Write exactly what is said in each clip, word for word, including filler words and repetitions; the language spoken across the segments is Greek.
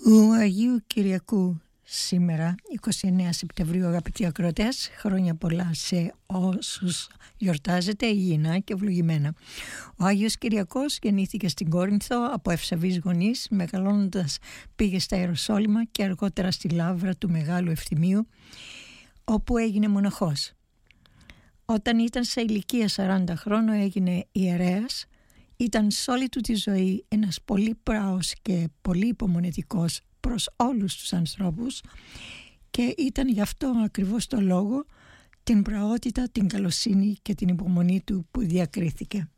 Του Αγίου Κυριακού σήμερα, εικοστή ενάτη Σεπτεμβρίου, αγαπητοί ακροατές, χρόνια πολλά σε όσους γιορτάζετε υγιεινά και ευλογημένα. Ο Άγιος Κυριακός γεννήθηκε στην Κόρινθο από ευσεβείς γονείς, μεγαλώνοντας πήγε στα Ιεροσόλυμα και αργότερα στη Λαύρα του Μεγάλου Ευθυμίου, όπου έγινε μοναχός. Όταν ήταν σε ηλικία σαράντα χρόνων έγινε ιερέας. Ήταν σε όλη του τη ζωή ένας πολύ πράος και πολύ υπομονετικός προς όλους τους ανθρώπους και ήταν γι' αυτό ακριβώς το λόγο την πραότητα, την καλοσύνη και την υπομονή του που διακρίθηκε.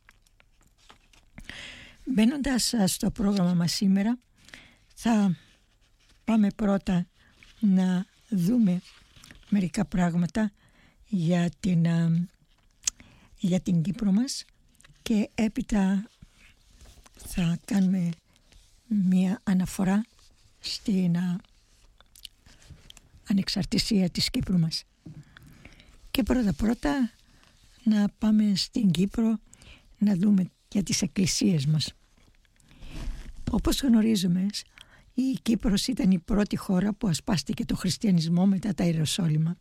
Μπαίνοντας στο πρόγραμμα μας σήμερα, θα πάμε πρώτα να δούμε μερικά πράγματα για την, για την Κύπρο μας και έπειτα θα κάνουμε μία αναφορά στην ανεξαρτησία της Κύπρου μας. Και πρώτα πρώτα να πάμε στην Κύπρο να δούμε για τις εκκλησίες μας. Όπως γνωρίζουμε, η Κύπρος ήταν η πρώτη χώρα που ασπάστηκε το χριστιανισμό μετά τα Ιεροσόλυμα.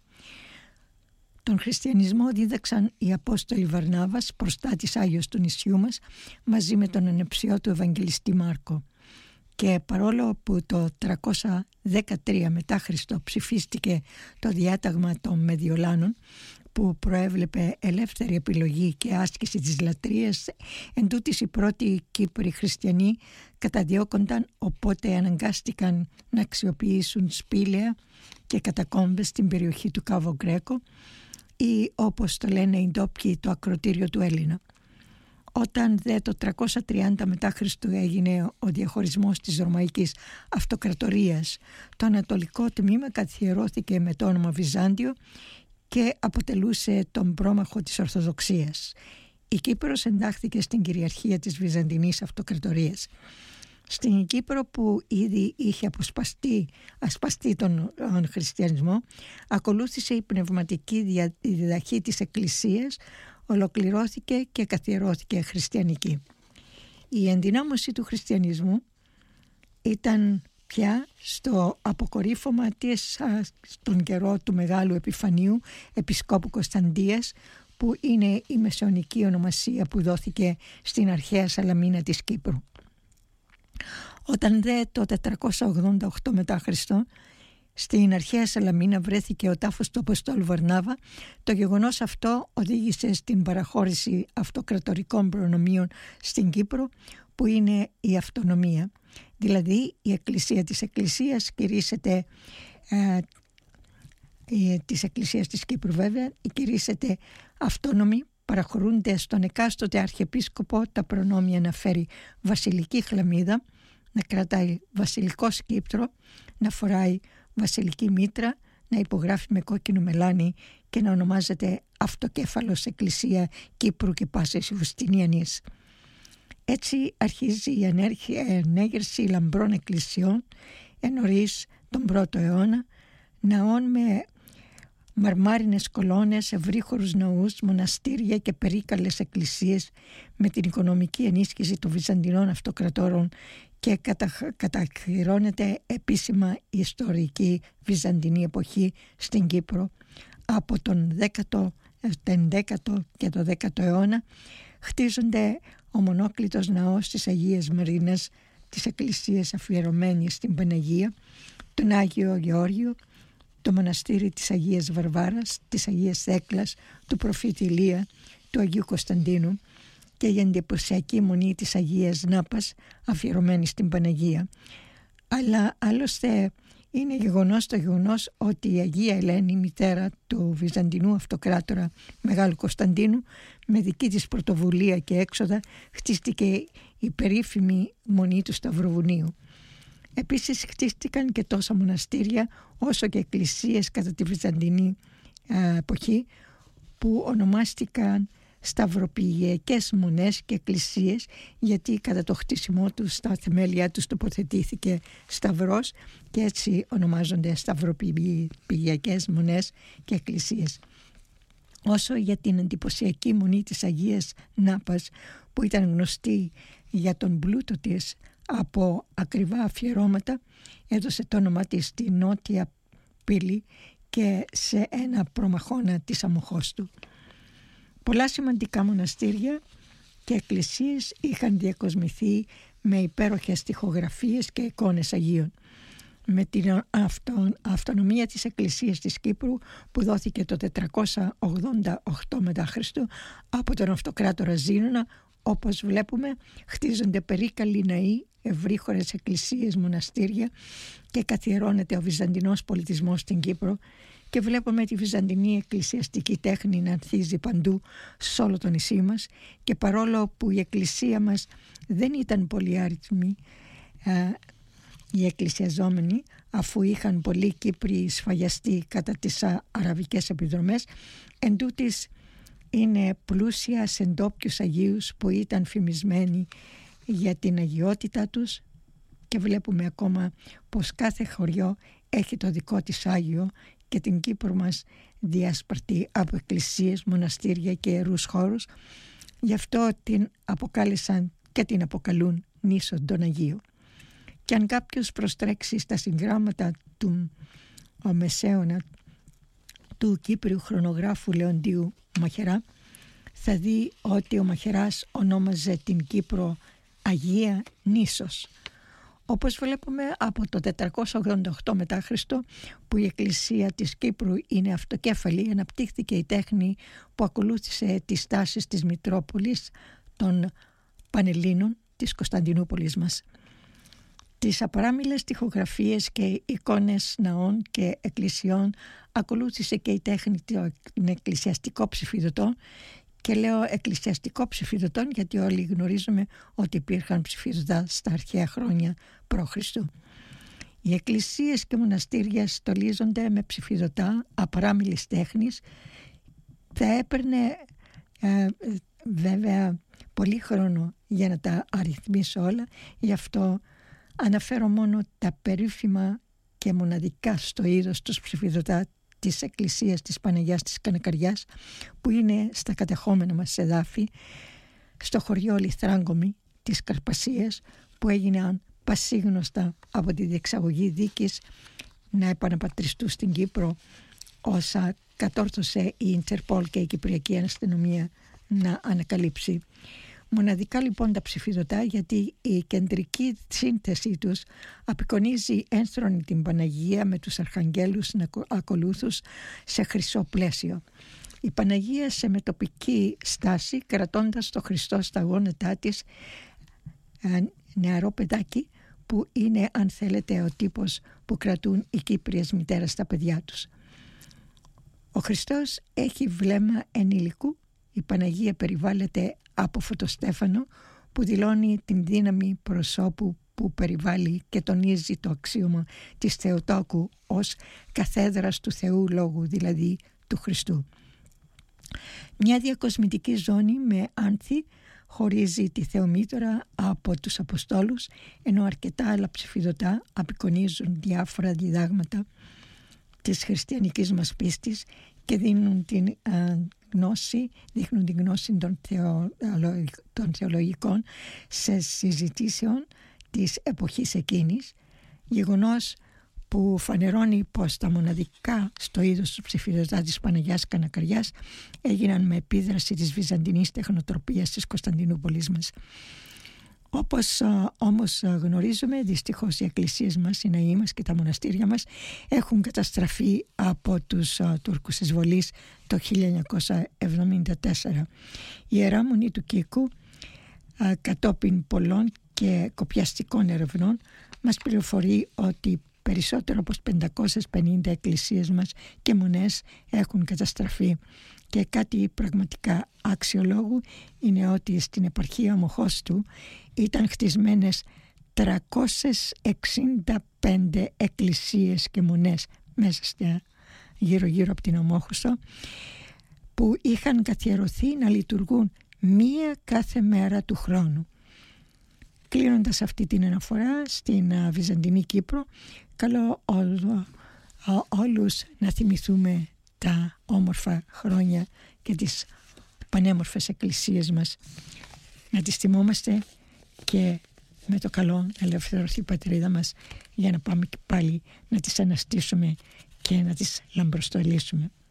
Τον χριστιανισμό δίδαξαν οι Απόστολοι Βαρνάβας, προστάτης Άγιος του νησιού μας, μαζί με τον ανεψιό του Ευαγγελιστή Μάρκο. Και παρόλο που το τριακόσια δεκατρία μετά Χριστό ψηφίστηκε το διάταγμα των Μεδιολάνων, που προέβλεπε ελεύθερη επιλογή και άσκηση της λατρείας, εντούτοις οι πρώτοι Κύπροι χριστιανοί καταδιώκονταν, οπότε αναγκάστηκαν να αξιοποιήσουν σπήλαια και κατακόμβες στην περιοχή του Κάβο Γκρέκο ή, όπως το λένε οι ντόπιοι, το ακροτήριο του Έλληνα. Όταν δε το τριακόσια τριάντα μετά Χριστού έγινε ο διαχωρισμός της Ρωμαϊκής Αυτοκρατορίας, το ανατολικό τμήμα καθιερώθηκε με το όνομα Βυζάντιο και αποτελούσε τον πρόμαχο της Ορθοδοξίας. Η Κύπρος εντάχθηκε στην κυριαρχία της Βυζαντινής Αυτοκρατορίας. Στην Κύπρο, που ήδη είχε αποσπαστεί, ασπαστεί τον, τον χριστιανισμό, ακολούθησε η πνευματική δια, διδαχή της Εκκλησίας, ολοκληρώθηκε και καθιερώθηκε χριστιανική. Η ενδυνάμωση του χριστιανισμού ήταν πια στο αποκορύφωμα της, στον καιρό του Μεγάλου Επιφανίου Επισκόπου Κωνσταντίας, που είναι η μεσαιωνική ονομασία που δόθηκε στην αρχαία Σαλαμίνα της Κύπρου. Όταν δε το τετρακόσια ογδόντα οκτώ μετά Χριστό στην αρχαία Σαλαμίνα βρέθηκε ο τάφος του Αποστόλου Βαρνάβα, το γεγονός αυτό οδήγησε στην παραχώρηση αυτοκρατορικών προνομίων στην Κύπρο, που είναι η αυτονομία. Δηλαδή η Εκκλησία της Εκκλησίας κηρύσσεται, ε, ε, της Εκκλησίας της Κύπρου βέβαια, κηρύσσεται αυτόνομη. Παραχωρούνται στον εκάστοτε αρχιεπίσκοπο τα προνόμια να φέρει βασιλική χλαμίδα, να κρατάει βασιλικό σκύπτρο, να φοράει βασιλική μήτρα, να υπογράφει με κόκκινο μελάνι και να ονομάζεται Αυτοκέφαλος Εκκλησία Κύπρου και Πάσης Ιουστινιανής. Έτσι αρχίζει η ανέγερση λαμπρών εκκλησιών ενωρίς τον πρώτο αιώνα, ναών με μαρμάρινες κολόνες, ευρύχωρους ναούς, μοναστήρια και περίκαλες εκκλησίες, με την οικονομική ενίσχυση των Βυζαντινών Αυτοκρατόρων, και κατα... καταχειρώνεται επίσημα η ιστορική Βυζαντινή εποχή στην Κύπρο. Από τον δέκατο, ενδέκατο και το δέκατο αιώνα χτίζονται ο μονόκλητος ναός της Αγίας Μαρίνας, της εκκλησίας αφιερωμένη στην Παναγία, τον Άγιο Γεώργιο, το μοναστήρι της Αγίας Βαρβάρας, της Αγίας Θέκλας, του προφήτη Ηλία, του Αγίου Κωνσταντίνου και η εντυπωσιακή μονή της Αγίας Νάπας αφιερωμένη στην Παναγία. Αλλά άλλωστε είναι γεγονός το γεγονός ότι η Αγία Ελένη, μητέρα του Βυζαντινού Αυτοκράτορα Μεγάλου Κωνσταντίνου, με δική της πρωτοβουλία και έξοδα χτίστηκε η περίφημη μονή του Σταυροβουνίου. Επίσης χτίστηκαν και τόσα μοναστήρια όσο και εκκλησίες κατά τη Βυζαντινή εποχή, που ονομάστηκαν σταυροποιιακές μονές και εκκλησίες, γιατί κατά το χτίσιμό τους στα θεμέλια τους τοποθετήθηκε σταυρός και έτσι ονομάζονται σταυροποιιακές μονές και εκκλησίες. Όσο για την εντυπωσιακή μονή της Αγίας Νάπας, που ήταν γνωστή για τον πλούτο της, από ακριβά αφιερώματα έδωσε το όνομα της στη νότια πύλη και σε ένα προμαχώνα της αμοχώς του. Πολλά σημαντικά μοναστήρια και εκκλησίες είχαν διακοσμηθεί με υπέροχες τοιχογραφίες και εικόνες Αγίων. Με την αυτο, αυτονομία της Εκκλησίας της Κύπρου που δόθηκε το τετρακόσια ογδόντα οκτώ μετά Χριστού από τον αυτοκράτορα Ζήνονα, όπως βλέπουμε χτίζονται περίκαλοι ναοί, ευρύχωρες εκκλησίες, μοναστήρια και καθιερώνεται ο βυζαντινός πολιτισμός στην Κύπρο και βλέπουμε τη βυζαντινή εκκλησιαστική τέχνη να ανθίζει παντού σε όλο το νησί μας, και παρόλο που η εκκλησία μας δεν ήταν πολύ άριθμη, οι εκκλησιαζόμενοι, αφού είχαν πολλοί Κύπροι σφαγιαστεί κατά τις αραβικές επιδρομές, εντούτοις είναι πλούσια σε ντόπιους Αγίους που ήταν φημισμένοι για την αγιότητά τους, και βλέπουμε ακόμα πως κάθε χωριό έχει το δικό της Άγιο και την Κύπρο μας διασπαρτεί από εκκλησίες, μοναστήρια και ιερούς χώρους. Γι' αυτό την αποκάλεσαν και την αποκαλούν νήσον των Αγίων. Και αν κάποιος προστρέξει στα συγγράμματα του ο Μεσαίωνα του Κύπριου χρονογράφου Λεοντίου Μαχαιρά, θα δει ότι ο Μαχαιράς ονόμαζε την Κύπρο Αγία Νήσος. Όπως βλέπουμε από το τετρακόσια ογδόντα οκτώ μετά Χριστό, που η Εκκλησία της Κύπρου είναι αυτοκέφαλη, αναπτύχθηκε η τέχνη που ακολούθησε τις τάσεις της Μητρόπολης των Πανελλήνων της Κωνσταντινούπολης μας. Τις απαράμιλες τοιχογραφίες και εικόνες ναών και εκκλησιών ακολούθησε και η τέχνη των εκκλησιαστικών ψηφιδωτών, και λέω εκκλησιαστικό ψηφιδωτών γιατί όλοι γνωρίζουμε ότι υπήρχαν ψηφιδωτά στα αρχαία χρόνια π.Χ. Οι εκκλησίες και μοναστήρια στολίζονται με ψηφιδωτά απαράμιλης τέχνης. Θα έπαιρνε ε, βέβαια πολύ χρόνο για να τα αριθμίσω όλα, γι' αυτό αναφέρω μόνο τα περίφημα και μοναδικά στο είδος τους ψηφιδωτά της Εκκλησίας της Παναγιάς της Κανακαριάς, που είναι στα κατεχόμενα μας εδάφη, στο χωριό Λιθράγκομη της Καρπασίας, που έγιναν πασίγνωστα από τη διεξαγωγή δίκης να επαναπατριστούν στην Κύπρο, όσα κατόρθωσε η Ιντερπόλ και η Κυπριακή Αστυνομία να ανακαλύψει. Μοναδικά λοιπόν τα ψηφιδωτά, γιατί η κεντρική σύνθεση τους απεικονίζει ένθρονη την Παναγία με τους αρχαγγέλους να ακολούθους σε χρυσό πλαίσιο. Η Παναγία σε μετοπική στάση, κρατώντας το Χριστό στα γόνατά της, νεαρό παιδάκι που είναι, αν θέλετε, ο τύπος που κρατούν οι Κύπριες μητέρες στα παιδιά τους. Ο Χριστός έχει βλέμμα ενήλικου, η Παναγία περιβάλλεται από φωτοστέφανο που δηλώνει την δύναμη προσώπου που περιβάλλει και τονίζει το αξίωμα της Θεοτόκου ως καθέδρας του Θεού Λόγου, δηλαδή του Χριστού. Μια διακοσμητική ζώνη με άνθη χωρίζει τη Θεομήτωρα από τους Αποστόλους, ενώ αρκετά άλλα ψηφιδωτά απεικονίζουν διάφορα διδάγματα της χριστιανικής μας πίστης και δίνουν την α, γνώση, δείχνουν την γνώση των, θεο, των θεολογικών σε συζητήσεων της εποχής εκείνης, γεγονός που φανερώνει πως τα μοναδικά στο είδος του ψηφιδωτά της Παναγιάς Κανακαριάς έγιναν με επίδραση της βυζαντινής τεχνοτροπίας της Κωνσταντινούπολης μας. Όπως α, όμως α, γνωρίζουμε, δυστυχώς οι εκκλησίες μας, οι ναοί μας και τα μοναστήρια μας έχουν καταστραφεί από τους α, Τούρκους εισβολείς το χίλια εννιακόσια εβδομήντα τέσσερα. Η Ιερά Μονή του Κίκου, α, κατόπιν πολλών και κοπιαστικών ερευνών, μας πληροφορεί ότι περισσότερο από πεντακόσιες πενήντα εκκλησίες μας και μονές έχουν καταστραφεί. Και κάτι πραγματικά αξιολόγου είναι ότι στην επαρχία Αμοχώστου ήταν χτισμένες τριακόσιες εξήντα πέντε εκκλησίες και μονές μέσα στα γύρω γύρω από την Αμόχωστο, που είχαν καθιερωθεί να λειτουργούν μία κάθε μέρα του χρόνου. Κλείνοντας αυτή την αναφορά στην Βυζαντινή Κύπρο, καλώ όλο, όλους να θυμηθούμε τα όμορφα χρόνια και τις πανέμορφες εκκλησίες μας, να τις θυμόμαστε και με το καλό να ελευθερωθεί η πατρίδα μας, για να πάμε και πάλι να τις αναστήσουμε και να τις λαμπροστολίσουμε.